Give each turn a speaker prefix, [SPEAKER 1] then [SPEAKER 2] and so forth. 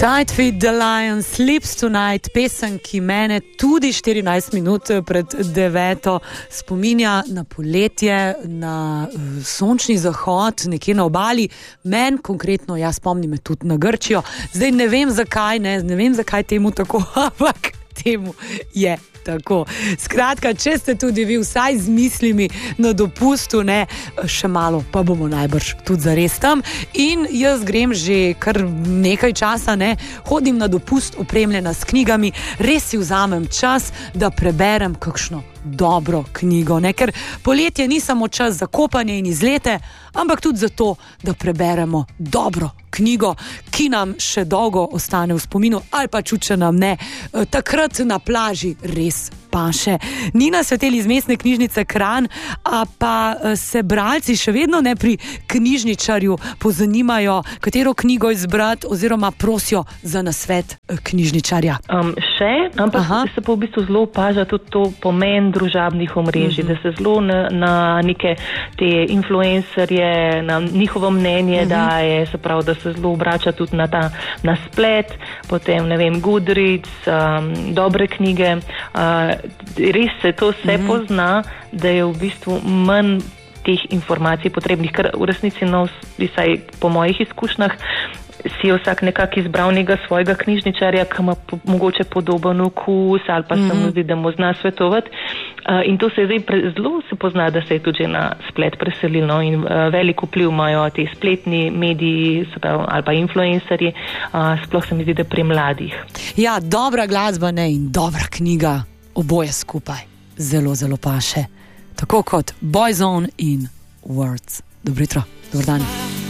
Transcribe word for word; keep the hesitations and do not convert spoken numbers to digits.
[SPEAKER 1] Tight Fit the Lion Sleeps Tonight, pesem, ki mene tudi štirinajst minut pred deveto spominja na poletje, na sončni zahod nekje na obali. Men konkretno, jaz spomnim me tudi na Grčijo. Zdaj ne vem zakaj, ne, ne vem zakaj temu tako, ampak temu je tako. Skratka, če ste tudi vi vsaj z mislimi na dopustu, ne, še malo, pa bomo najbrž tudi zares tam. In jaz grem že kar nekaj časa, ne, hodim na dopust opremljena s knjigami, res si vzamem čas, da preberem kakšno dobro knjigo, ne, ker poletje ni samo čas za kopanje in izlete, ampak tudi zato, da preberemo dobro knjigo, ki nam še dolgo ostane v spominu, ali pa čuče nam ne, takrat na plaži res paše. Nina Sveteli iz Mestne knjižnice Kranj, a pa se bralci še vedno ne pri knjižničarju pozanimajo, katero knjigo izbrati, oziroma prosijo za nasvet knjižničarja?
[SPEAKER 2] Um, še, ampak Aha. se pa v bistvu zelo opaža tudi to pomen družabnih omrežij, mm-hmm. da se zelo na, na neke te influencerje, na njihovo mnenje mm-hmm. daje, se pravi, da se zelo obrača tudi na ta na splet, potem, ne vem, Goodreads, um, dobre knjige. Uh, res se to vse mm-hmm. pozna, da je v bistvu manj teh informacij potrebnih, ker v resnici, no, vsaj po mojih izkušnjah, si je vsak nekako izbral nekega svojega knjižničarja, ki ima po, mogoče podoben okus, ali pa mm-hmm. se mu zdi, da mu zna svetovati. Uh, in to se je zdaj pre, zelo se pozna, da se je tudi na splet preselilo in uh, velik vpliv imajo te spletni mediji ali pa influencerji, uh, sploh se mi zdi, da pri mladih.
[SPEAKER 1] Ja, dobra glasba, ne, in dobra knjiga, oboje skupaj zelo, zelo paše. Tako kot Boyzone in Words. Dobro jutro, dober dan.